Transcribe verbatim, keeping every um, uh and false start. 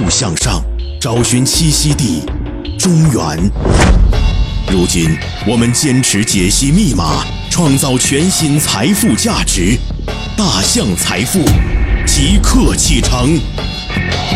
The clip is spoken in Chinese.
步向上，找寻栖息地中原。如今，我们坚持解析密码，创造全新财富价值。大象财富即刻启程。